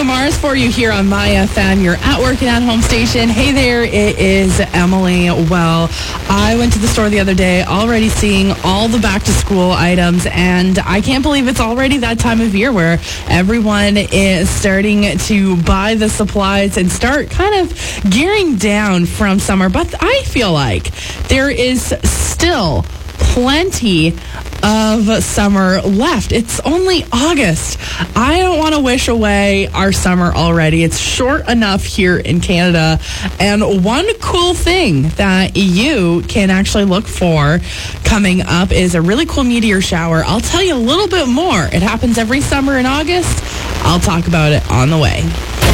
Mars for you here on My FM. You're at work and at home station. Hey there, it is Emily. Well, I went to the store the other day already seeing all the back to school items, and I can't believe it's already that time of year where everyone is starting to buy the supplies and start kind of gearing down from summer. But I feel like there is still plenty of summer left. It's only August. I don't want to wish away our summer already. It's short enough here in Canada. And one cool thing that you can actually look for coming up is a really cool meteor shower. I'll tell you a little bit more. It happens every summer in August. I'll talk about it on the way.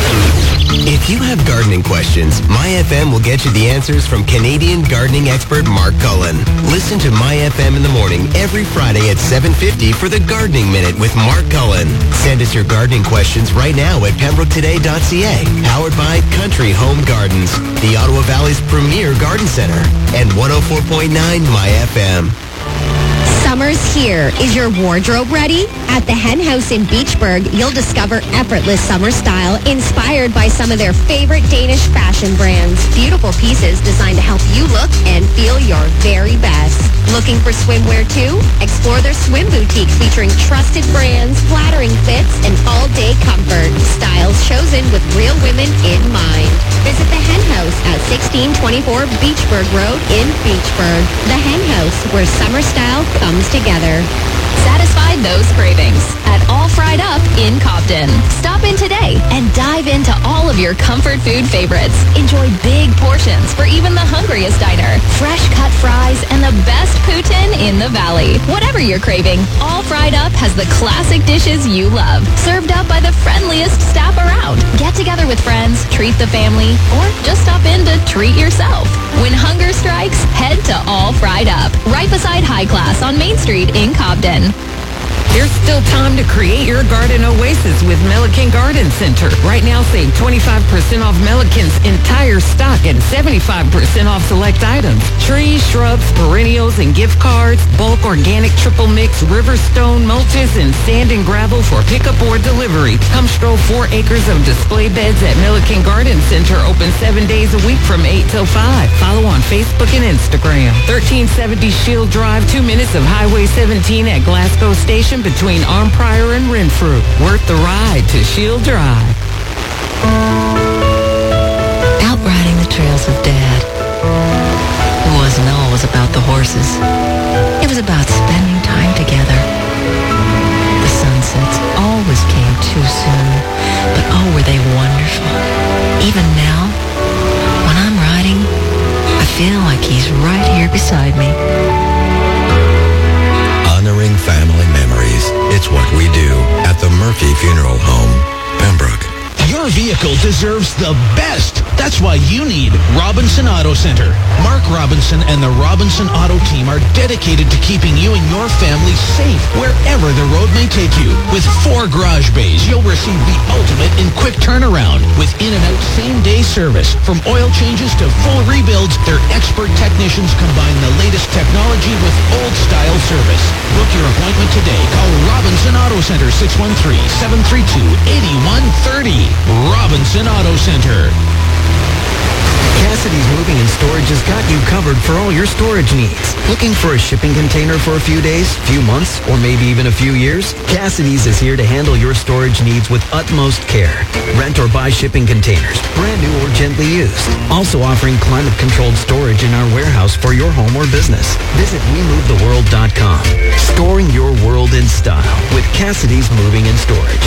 If you have gardening questions, MyFM will get you the answers from Canadian gardening expert Mark Cullen. Listen to MyFM in the morning every Friday at 7:50 for the Gardening Minute with Mark Cullen. Send us your gardening questions right now at pembrooketoday.ca. Powered by Country Home Gardens, the Ottawa Valley's premier garden center, and 104.9 MyFM. Summer's here. Is your wardrobe ready? At the Hen House in Beachburg, you'll discover effortless summer style inspired by some of their favorite Danish fashion brands. Beautiful pieces designed to help you look and feel your very best. Looking for swimwear too? Explore their swim boutique featuring trusted brands, flattering fits, and all-day comfort. Styles chosen with real women in mind. Visit the Hen House at 1624 Beachburg Road in Beachburg. The Hen House, where summer style comes together. Satisfy those cravings at All Fried Up in Cobden. Stop in today and dive into all of your comfort food favorites. Enjoy big portions for even the hungriest diner, fresh cut fries, and the best poutine in the valley. Whatever you're craving, All Fried Up has the classic dishes you love, served up by the friendliest staff around. Get together with friends, treat the family, or just stop in to treat yourself. When hunger strikes, head to All Fried Up, right beside High Class on Main Street in Cobden. There's still time to create your garden oasis with Milliken Garden Center. Right now, save 25% off Milliken's entire stock and 75% off select items. Trees, shrubs, perennials, and gift cards. Bulk organic triple mix, Riverstone mulches, and sand and gravel for pickup or delivery. Come stroll 4 acres of display beds at Milliken Garden Center. Open 7 days a week from 8 till 5. Follow on Facebook and Instagram. 1370 Shield Drive, 2 minutes of Highway 17 at Glasgow Station between Armprior and Renfrew. Worth the ride to Shield Drive. Out riding the trails with Dad. It wasn't always about the horses. It was about spending time together. The sunsets always came too soon, but oh, were they wonderful. Even now, when I'm riding, I feel like he's right here beside me. Honoring family memories. It's what we do at the Murphy Funeral Home, Pembroke. Your vehicle deserves the best. That's why you need Robinson Auto Center. Mark Robinson and the Robinson Auto team are dedicated to keeping you and your family safe wherever the road may take you. With 4 garage bays, you'll receive the ultimate in quick turnaround with in and out same-day service. From oil changes to full rebuilds, their expert technicians combine the latest technology with old-style service. Book your appointment today. Call Robinson Auto Center 613-732-8130. Robinson Auto Center. Cassidy's Moving and Storage has got you covered for all your storage needs. Looking for a shipping container for a few days, few months, or maybe even a few years? Cassidy's is here to handle your storage needs with utmost care. Rent or buy shipping containers, brand new or gently used. Also offering climate-controlled storage in our warehouse for your home or business. Visit WeMoveTheWorld.com. Storing your world in style with Cassidy's Moving and Storage.